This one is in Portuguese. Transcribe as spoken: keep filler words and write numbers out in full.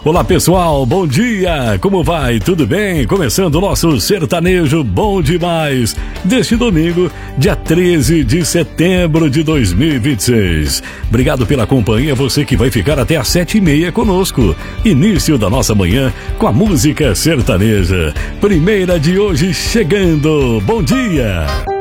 Olá pessoal, bom dia, como vai? Tudo bem? Começando o nosso sertanejo bom demais deste domingo, dia treze de setembro de dois mil e vinte e seis. Obrigado pela companhia, você que vai ficar até às sete e meia conosco. Início da nossa manhã com a música sertaneja. Primeira de hoje chegando, bom dia!